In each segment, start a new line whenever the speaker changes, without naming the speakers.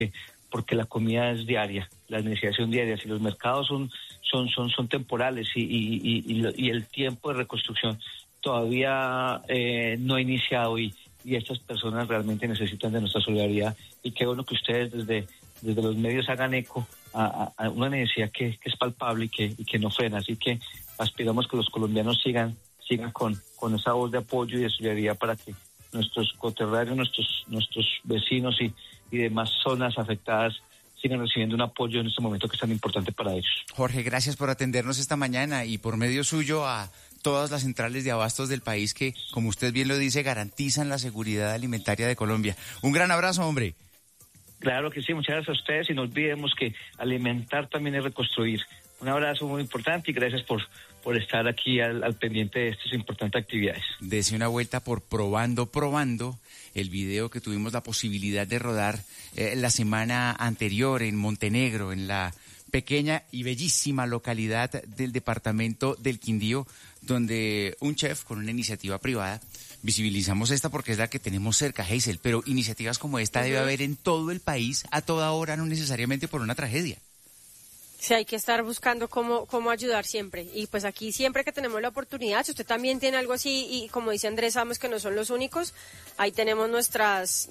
porque la comida es diaria, las necesidades son diarias y los mercados son temporales y el tiempo de reconstrucción todavía no ha iniciado y estas personas realmente necesitan de nuestra solidaridad y qué bueno que ustedes desde los medios hagan eco a una necesidad que es palpable y que no frena, así que aspiramos que los colombianos sigan con esa voz de apoyo y de solidaridad para que nuestros coterráneos, nuestros vecinos y demás zonas afectadas sigan recibiendo un apoyo en este momento que es tan importante para ellos.
Jorge, gracias por atendernos esta mañana y por medio suyo a todas las centrales de abastos del país que, como usted bien lo dice, garantizan la seguridad alimentaria de Colombia. Un gran abrazo, hombre.
Claro que sí, muchas gracias a ustedes y no olvidemos que alimentar también es reconstruir. Un abrazo muy importante y gracias por estar aquí al pendiente de estas importantes actividades.
Dese una vuelta por Probando, el video que tuvimos la posibilidad de rodar la semana anterior en Montenegro, en la pequeña y bellísima localidad del departamento del Quindío, donde un chef con una iniciativa privada, visibilizamos esta porque es la que tenemos cerca, Hazel, pero iniciativas como esta debe haber en todo el país, a toda hora, no necesariamente por una tragedia.
Sí, hay que estar buscando cómo ayudar siempre. Y pues aquí siempre que tenemos la oportunidad, si usted también tiene algo así, y como dice Andrés, sabemos que no son los únicos, ahí tenemos nuestras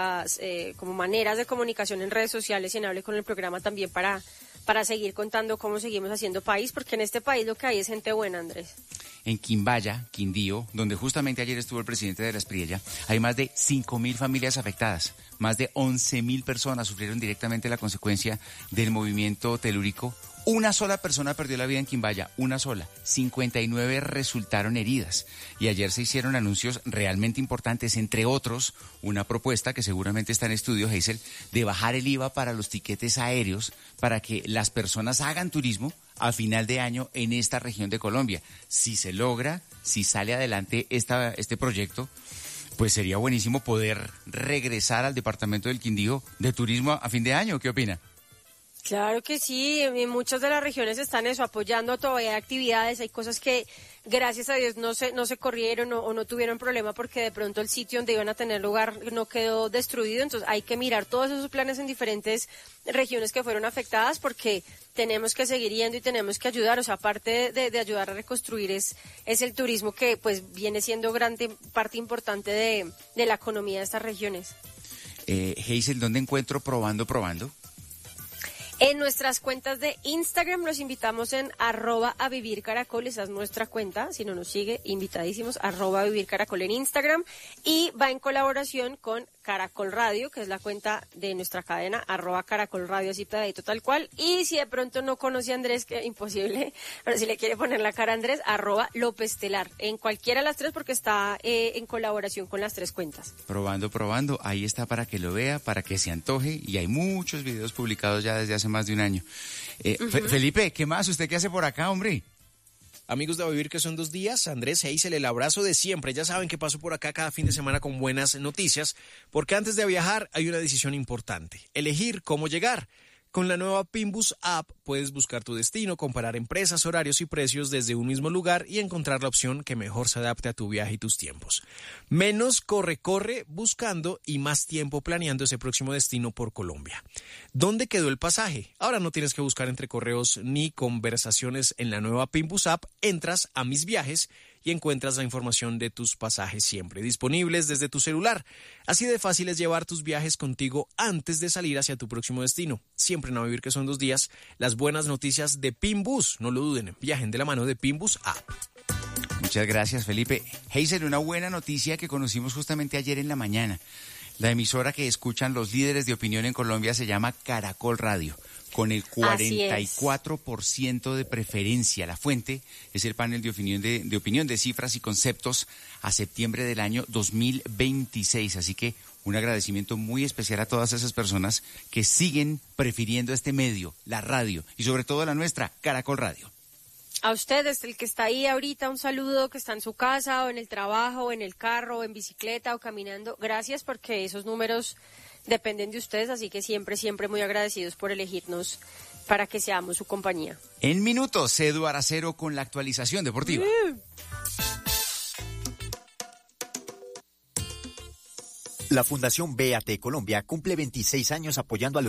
como maneras de comunicación en redes sociales y en Hable con el programa también para seguir contando cómo seguimos haciendo país, porque en este país lo que hay es gente buena, Andrés.
En Quimbaya, Quindío, donde justamente ayer estuvo el presidente de la Espriella, hay más de 5.000 familias afectadas. Más de 11.000 personas sufrieron directamente la consecuencia del movimiento telúrico. Una sola persona perdió la vida en Quimbaya, una sola. 59 resultaron heridas. Y ayer se hicieron anuncios realmente importantes, entre otros, una propuesta que seguramente está en estudio, Hazel, de bajar el IVA para los tiquetes aéreos para que las personas hagan turismo a final de año en esta región de Colombia. Si se logra, si sale adelante este proyecto, pues sería buenísimo poder regresar al departamento del Quindío de turismo a fin de año. ¿Qué opina?
Claro que sí, en muchas de las regiones están apoyando todavía actividades, hay cosas que gracias a Dios no se corrieron o no tuvieron problema porque de pronto el sitio donde iban a tener lugar no quedó destruido, entonces hay que mirar todos esos planes en diferentes regiones que fueron afectadas porque tenemos que seguir yendo y tenemos que ayudar, o sea, aparte de ayudar a reconstruir es el turismo que pues viene siendo parte importante de la economía de estas regiones.
Hazel, ¿dónde encuentro Probando?
En nuestras cuentas de Instagram los invitamos en @avivircaracol, esa es nuestra cuenta, si no nos sigue, invitadísimos, @avivircaracol en Instagram, y va en colaboración con Caracol Radio, que es la cuenta de nuestra cadena, @Caracol Radio, así pegadito tal cual, y si de pronto no conoce a Andrés, que imposible, pero si le quiere poner la cara a Andrés, @Lopestelar, en cualquiera de las tres porque está en colaboración con las tres cuentas.
Probando, ahí está para que lo vea, para que se antoje, y hay muchos videos publicados ya desde hace más de un año. Felipe, ¿qué más? ¿Usted qué hace por acá, hombre?
Amigos de A Vivir que son 2 días, Andrés Hazel, el abrazo de siempre. Ya saben que paso por acá cada fin de semana con buenas noticias, porque antes de viajar hay una decisión importante, elegir cómo llegar. Con la nueva Pimbus App puedes buscar tu destino, comparar empresas, horarios y precios desde un mismo lugar y encontrar la opción que mejor se adapte a tu viaje y tus tiempos. Menos corre buscando y más tiempo planeando ese próximo destino por Colombia. ¿Dónde quedó el pasaje? Ahora no tienes que buscar entre correos ni conversaciones en la nueva Pimbus App. Entras a Mis Viajes y encuentras la información de tus pasajes siempre disponibles desde tu celular. Así de fácil es llevar tus viajes contigo antes de salir hacia tu próximo destino. Siempre en A Vivir que son 2 días, las buenas noticias de Pimbus. No lo duden, viajen de la mano de Pimbus App.
Muchas gracias, Felipe. Hazel, una buena noticia que conocimos justamente ayer en la mañana. La emisora que escuchan los líderes de opinión en Colombia se llama Caracol Radio, con el 44% de preferencia. La fuente es el panel de opinión de cifras y conceptos a septiembre del año 2026. Así que un agradecimiento muy especial a todas esas personas que siguen prefiriendo este medio, la radio, y sobre todo la nuestra, Caracol Radio.
A ustedes, el que está ahí ahorita, un saludo, que está en su casa o en el trabajo o en el carro o en bicicleta o caminando. Gracias porque esos números dependen de ustedes, así que siempre muy agradecidos por elegirnos para que seamos su compañía.
En minutos, Edu Aracero con la actualización deportiva.
La Fundación BAT Colombia cumple 26 años apoyando a los